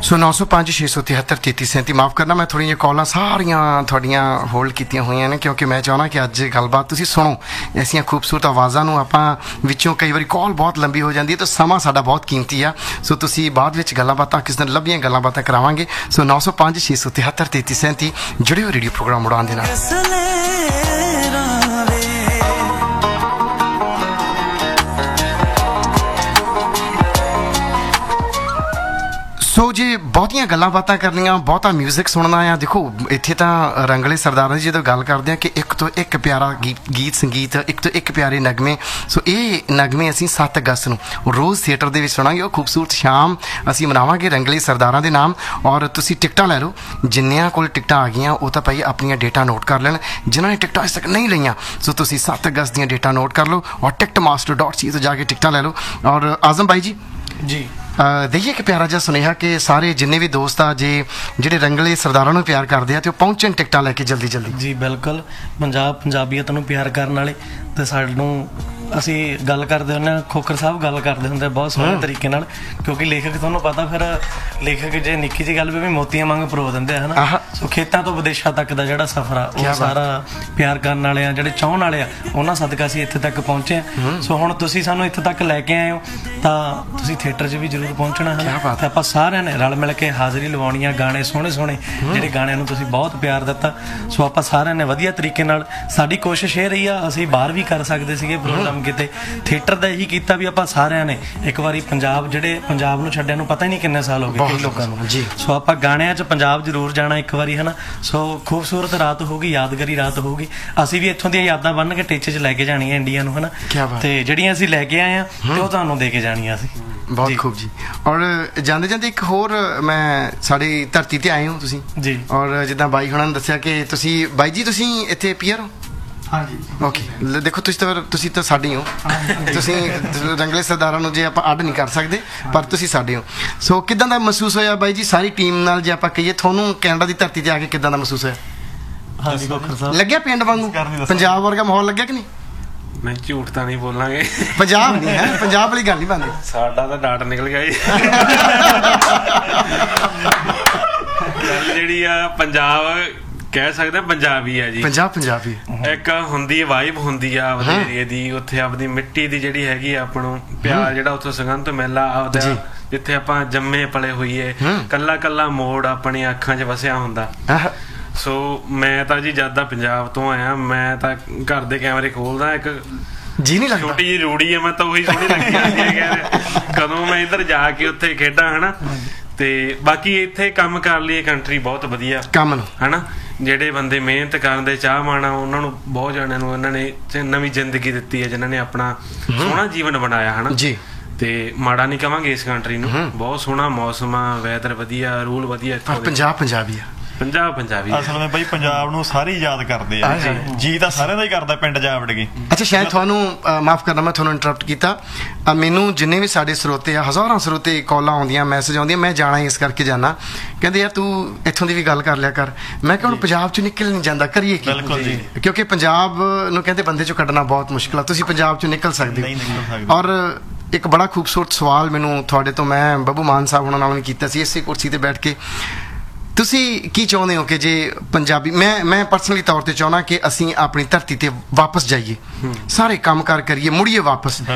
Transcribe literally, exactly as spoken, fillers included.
सो नौ सौ पाँच छे सौ तिहत्तर तेती सैंती माफ़ करना मैं थोड़ी कॉलां सारियां थोड़ियां होल्ड कीतियां हुई ने क्योंकि मैं चाहना कि अज गलबात तुसीं सुनो ऐसिया खूबसूरत आवाज़ां नूं आपां विचों कई बारी कॉल बहुत लंबी हो जाती है तो समा साडा बहुत कीमती आ सो तुसीं बाद विच गल्लां बातां किस दिन लंबियां गल्लां बातां करावांगे सो नौ सौ पाँच छे सौ तिहत्तर तेती सैंती जुड़ियो रेडियो प्रोग्राम उड़ान दे नाल। सो जे बहुतियां गल्लां बातां करनियां बहुता म्यूजिक सुनना आ देखो इत्थे तां रंगले सरदारां दी जदों गल करदे आ कि एक तो एक प्यारा गीत गीत संगीत एक तो एक प्यारे नगमे सो ये नगमे असीं सत्त अगस्त नूं रोज़ थिएटर दे विच सुणांगे और खूबसूरत शाम असीं मनावांगे रंगले सरदारां दे नाम और तुसीं टिकटां लै लो जिन्नियां कोल टिकटां आ गईयां वो तां भाई अपनियां डेटां नोट कर लैण जिन्हां ने टिकटां अज तक नहीं लईयां सो तुसीं सत्त अगस्त दीयां डेटां नोट कर लो और टिकट मास्टर डॉट सी तो जाके टिकटां लै लो और आजम भाई जी जी दईए कि प्यारा जिहा सुनेहा कि सारे जिन्ने भी दोस्त आ जे ਜਿਹੜੇ ਰੰਗਲੇ ਸਰਦਾਰਾਂ ਨੂੰ ਪਿਆਰ ਕਰਦੇ ਆ ਤੇ ਉਹ ਪਹੁੰਚਣ ਟਿਕਟਾਂ ਲੈ ਕੇ ਜਲਦੀ ਜਲਦੀ ਜੀ ਬਿਲਕੁਲ ਪੰਜਾਬ ਪੰਜਾਬੀਅਤ ਨੂੰ ਪਿਆਰ ਕਰਨ ਵਾਲੇ ਤੇ ਸਾਨੂੰ ਅਸੀਂ ਗੱਲ ਕਰਦੇ ਹੁੰਦੇ ਹਾਂ ਖੋਖਰ ਸਾਹਿਬ ਗੱਲ ਕਰਦੇ ਹੁੰਦੇ ਬਹੁਤ ਸੋਹਣੇ ਤਰੀਕੇ ਨਾਲ ਕਿਉਂਕਿ ਲੇਖਕ ਤੁਹਾਨੂੰ ਪਤਾ ਫਿਰ ਲੇਖਕ ਜੇ ਨਿੱਕੀ ਜਿਹੀ ਗੱਲ ਵੀ ਮੋਤੀਆਂ ਵਾਂਗ ਪਰੋ ਦਿੰਦੇ ਆ ਹਨਾ ਸੋ ਖੇਤਾਂ ਤੋਂ ਵਿਦੇਸ਼ਾਂ ਤੱਕ ਦਾ ਜਿਹੜਾ ਸਫ਼ਰ ਆ ਉਹ ਸਾਰਾ ਪਿਆਰ ਕਰਨ ਵਾਲੇ ਆ ਜਿਹੜੇ ਚਾਹਣ ਵਾਲੇ ਆ ਉਹਨਾਂ ਸਦਕਾ ਅਸੀਂ ਇੱਥੇ ਤੱਕ ਪਹੁੰਚੇ ਆ ਸੋ ਹੁਣ ਤੁਸੀਂ ਸਾਨੂੰ ਇੱਥੇ ਤੱਕ ਲੈ ਕੇ ਆਏ ਹੋ ਤਾਂ ਤੁਸੀਂ ਥੀਏਟਰ 'ਚ ਵੀ ਜ਼ਰੂਰ ਪਹੁੰਚਣਾ ਹੈ ਤੇ ਆਪਾਂ ਸਾਰਿਆਂ ਨੇ ਰਲ ਮਿਲ ਕੇ ਹਾਜ਼ਰੀ ਲਵਾਉਣੀ ਆ ਗਾਣੇ ਸੋਹਣੇ ਸੋਹਣੇ ਜਿਹੜੇ ਗਾਣਿਆਂ ਨੂੰ ਤੁਸੀਂ ਬਹੁਤ ਪਿਆਰ ਦਿੱਤਾ ਸੋ ਆਪਾਂ ਸਾਰਿਆਂ ਨੇ ਵਧੀਆ ਤਰੀਕੇ ਨਾਲ ਸਾਡੀ ਕੋਸ਼ਿਸ਼ ਇਹ ਰਹੀ ਆ ਅਸੀਂ ਬਾਹਰ ਵੀ ਕਰ ਸਕਦੇ ਸੀਗੇ ਪ੍ਰੋਗਰਾਮ ਕਿਤੇ ਥੀਏਟਰ ਦਾ ਇਹੀ ਕੀਤਾ ਵੀ ਆਪਾਂ ਸਾਰਿਆਂ ਨੇ ਇੱਕ ਵਾਰੀ ਪੰਜਾਬ ਜਿਹੜੇ ਪੰਜਾਬ ਨੂੰ ਛੱਡਿਆਂ ਨੂੰ ਪਤਾ ਹੀ ਨਹੀਂ ਕਿੰਨੇ ਸਾਲ ਹੋ ਗਏ ਕਈ ਲੋਕਾਂ ਨੂੰ ਜੀ ਸੋ ਆਪਾਂ ਗਾਣਿਆਂ 'ਚ ਪੰਜਾਬ ਜ਼ਰੂਰ ਜਾਣਾ ਇੱਕ ਵਾਰੀ ਹੈ ਨਾ ਸੋ ਖੂਬਸੂਰਤ ਰਾਤ ਹੋਊਗੀ ਯਾਦਗਾਰੀ ਰਾਤ ਹੋਊਗੀ ਅਸੀਂ ਵੀ ਇੱਥੋਂ ਦੀਆਂ ਯਾਦਾਂ ਬੰਨ੍ਹ ਕੇ ਟੇਚੇ 'ਚ ਲੈ ਕੇ ਜਾਣੀਆਂ ਇੰਡੀਆ ਨੂੰ ਹੈ ਨਾ ਤੇ ਜਿਹੜੀਆਂ ਅਸੀਂ ਲੈ ਕੇ ਆਏ ਹਾਂ ਤੇ ਉਹ ਤੁਹਾਨੂੰ ਦੇ ਕੇ ਜਾਣੀਆਂ ਅਸੀਂ ਬਹੁਤ ਖੂਬ ਜੀ ਔਰ ਜਾਂਦੇ ਜਾਂਦੇ ਇੱਕ ਹੋਰ ਮੈਂ ਸਾਡੀ ਧਰਤੀ ਤੇ ਆਏ ਹੋ ਤੁਸੀਂ ਜੀ ਔਰ ਜਿੱਦਾਂ ਬਾਈ ਹੁਣਾਂ ਨੇ ਦੱਸਿਆ ਕਿ ਤੁਸੀਂ ਬਾਈ ਜੀ ਤੁਸੀਂ ਇੱਥੇ ਪੀਆਰ ਹੋ ਹਾਂਜੀ ਓਕੇ ਦੇਖੋ ਤੁਸੀਂ ਤਾਂ ਤੁਸੀਂ ਤਾਂ ਸਾਡੇ ਹੋ ਤੁਸੀਂ ਰੰਗਲੇ ਸਰਦਾਰਾਂ ਨੂੰ ਜੇ ਆਪਾਂ ਅੱਡ ਨਹੀਂ ਕਰ ਸਕਦੇ ਪਰ ਤੁਸੀਂ ਸਾਡੇ ਹੋ ਸੋ ਕਿੱਦਾਂ ਦਾ ਮਹਿਸੂਸ ਹੋਇਆ ਬਾਈ ਜੀ ਸਾਰੀ ਟੀਮ ਨਾਲ ਜੇ ਆਪਾਂ ਕਹੀਏ ਤੁਹਾਨੂੰ ਕੈਨੇਡਾ ਦੀ ਧਰਤੀ ਤੇ ਆ ਕੇ ਕਿੱਦਾਂ ਦਾ ਮਹਿਸੂਸ ਹੋਇਆ ਹਾਂਜੀ ਖੋਖਰ ਸਾਹਿਬ ਲੱਗਿਆ ਪਿੰਡ ਵਾਂਗੂ ਪੰਜਾਬ ਵਰਗਾ ਮਾਹੌਲ ਲੱਗਿਆ ਕਿ ਨਹੀਂ ਮੈਂ ਝੂਠ ਤਾਂ ਨਹੀਂ ਬੋਲਾਂਗੇ ਪੰਜਾਬ ਨਹੀਂ ਹੈ ਪੰਜਾਬ ਵਾਲੀ ਗੱਲ ਨਹੀਂ ਬਣਦੀ ਸਾਡਾ ਤਾਂ ਡਾਟ ਨਿਕਲ ਗਿਆ ਜੀ ਗੱਲ ਜਿਹੜੀ ਆ ਪੰਜਾਬ ਕਹਿ ਸਕਦੇ ਪੰਜਾਬੀ ਆ ਜੀ ਪੰਜਾਬ ਪੰਜਾਬੀ ਇੱਕ ਹੁੰਦੀ ਵਾਈਬ ਹੁੰਦੀ ਆ ਆਪਦੇ ਏਰੀਏ ਦੀ ਉੱਥੇ ਆਪਦੀ ਮਿੱਟੀ ਦੀ ਜਿਹੜੀ ਹੈਗੀ ਆਪਾਂ ਨੂੰ ਪਿਆਰ ਜਿਹੜਾ ਉੱਥੋਂ ਸੁਗੰਧ ਮੇਲਾ ਆਪਦਾ ਜਿੱਥੇ ਆਪਾਂ ਜੰਮੇ ਪਲੇ ਹੋਈਏ ਕੱਲਾ ਕੱਲਾ ਮੋੜ ਆਪਣੀ ਅੱਖਾਂ 'ਚ ਵਸਿਆ ਹੁੰਦਾ ਸੋ ਮੈਂ ਤਾਂ ਜੀ ਜਦ ਦਾ ਪੰਜਾਬ ਤੋਂ ਆਇਆ ਮੈਂ ਤਾਂ ਘਰ ਦੇ ਕੈਮਰੇ ਖੋਲਦਾ ਇੱਕ ਜੀ ਨਹੀਂ ਲੱਗਦਾ ਛੋਟੀ ਜਿਹੀ ਰੂੜੀ ਆ ਮੈਂ ਤਾਂ ਉਹੀ ਸੋਹਣੀ ਲੱਗੀ ਜਾਂਦੀ ਹੈ ਕਦੋਂ ਮੈਂ ਇੱਧਰ ਜਾ ਕੇ ਉੱਥੇ ਖੇਡਾਂ ਹਨਾ ਤੇ ਬਾਕੀ ਇੱਥੇ ਕੰਮ ਕਰ ਲਈ ਕੰਟਰੀ ਬਹੁਤ ਵਧੀਆ ਕੰਮ ਨੂੰ ਹਨਾ ਜਿਹੜੇ ਬੰਦੇ ਮਿਹਨਤ ਕਰਨ ਦੇ ਚਾਹਵਾਨ ਆ ਉਹਨਾਂ ਨੂੰ ਬਹੁਤ ਜਾਣਿਆਂ ਨੂੰ ਉਹਨਾਂ ਨੇ ਨਵੀਂ ਜ਼ਿੰਦਗੀ ਦਿੱਤੀ ਹੈ ਜਿਨ੍ਹਾਂ ਨੇ ਆਪਣਾ ਸੋਹਣਾ ਜੀਵਨ ਬਣਾਇਆ ਹਨਾ ਜੀ ਤੇ ਮਾੜਾ ਨਹੀਂ ਕਵਾਂਗੇ ਇਸ ਕੰਟਰੀ ਨੂੰ ਬਹੁਤ ਸੋਹਣਾ ਮੌਸਮ ਆ ਵੈਦਰ ਵਧੀਆ ਰੂਲ ਵਧੀਆ ਪੰਜਾਬ ਪੰਜਾਬੀ ਆ ਪੰਜਾਬ ਪੰਜਾਬੀ ਅਸਲ ਵਿੱਚ ਬਈ ਪੰਜਾਬ ਨੂੰ ਸਾਰੇ ਯਾਦ ਕਰਦੇ ਆ ਜੀ ਤਾਂ ਸਾਰਿਆਂ ਦਾ ਹੀ ਕਰਦਾ ਪਿੰਡ ਜਾ ਵੜ ਕੇ ਅੱਛਾ ਸ਼ਾਇਦ ਤੁਹਾਨੂੰ ਮਾਫ ਕਰਨਾ ਮੈਂ ਤੁਹਾਨੂੰ ਇੰਟਰਪਟ ਕੀਤਾ ਮੈਨੂੰ ਜਿੰਨੇ ਵੀ ਸਾਡੇ ਸਰੋਤੇ ਆ ਹਜ਼ਾਰਾਂ ਸਰੋਤੇ ਕਾਲਾਂ ਆਉਂਦੀਆਂ ਮੈਸੇਜ ਆਉਂਦੀਆਂ ਮੈਂ ਜਾਣਾ ਇਸ ਕਰਕੇ ਜਾਣਾ ਕਹਿੰਦੇ ਯਾਰ ਤੂੰ ਇੱਥੋਂ ਦੀ ਵੀ ਗੱਲ ਕਰ ਲਿਆ ਕਰ ਮੈਂ ਕਿਹਾ ਹੁਣ ਪੰਜਾਬ ਚੋਂ ਨਿਕਲ ਨਹੀਂ ਜਾਂਦਾ ਕਰੀਏ ਕੀ ਕਿਉਂਕਿ ਪੰਜਾਬ ਨੂੰ ਕਹਿੰਦੇ ਬੰਦੇ ਚੋਂ ਕੱਢਣਾ ਬਹੁਤ ਮੁਸ਼ਕਿਲ ਆ ਤੁਸੀਂ ਪੰਜਾਬ ਚੋਂ ਨਿਕਲ ਸਕਦੇ ਹੋ ਔਰ ਇੱਕ ਬੜਾ ਖੂਬਸੂਰਤ ਸਵਾਲ ਮੈਨੂੰ ਤੁਹਾਡੇ ਤੋਂ ਮੈਂ ਬੱਬੂ ਮਾਨ ਸਾਹਿਬ ਉਹਨਾਂ ਨਾਲ ਵੀ ਕੀਤਾ ਸੀ ਇਸੇ ਕੁਰਸੀ ਤੇ ਬੈਠ ਕੇ ਤੁਸੀਂ ਕੀ ਚਾਹੁੰਦੇ ਹੋ ਕਿ ਜੇ ਪੰਜਾਬੀ ਮੈਂ ਮੈਂ ਪਰਸਨਲੀ ਤੌਰ ਤੇ ਚਾਹੁੰਦਾ ਕਿ ਅਸੀਂ ਆਪਣੀ ਧਰਤੀ ਤੇ ਵਾਪਸ ਜਾਈਏ ਸਾਰੇ ਕੰਮ ਕਾਰ ਕਰੀਏ ਮੁੜੀਏ ਵਾਪਸ